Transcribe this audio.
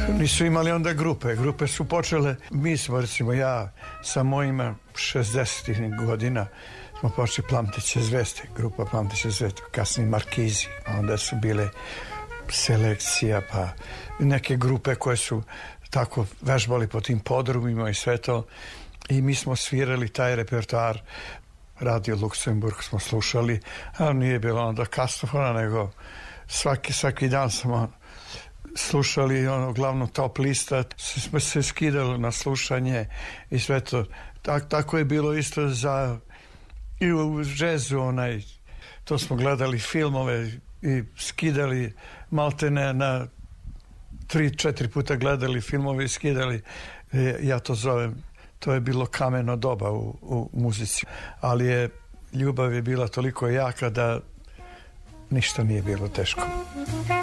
Nisu imali onda grupe. Grupe su počele, mi smo, recimo ja, sa mojima 60. godina smo počeli Plamteće zvezde, grupa Plamteće zvezde, kasnije Markizi, a onda su bile Selekcija, pa neke grupe koje su tako vežbali po tim podrumima i sve to. I mi smo svirali taj repertoar, Radio Luksemburg smo slušali, a nije bilo onda kastofona, nego svaki dan smo slušali glavno top lista, smo se skidali na slušanje i sve to. Tako je bilo isto i u džezu, to smo gledali filmove i skidali maltene na 3-4 puta gledali filmove i skidali. Ja to zovem, to je bilo kameno doba u muzici, ali ljubav je bila toliko jaka da ništa nije bilo teško.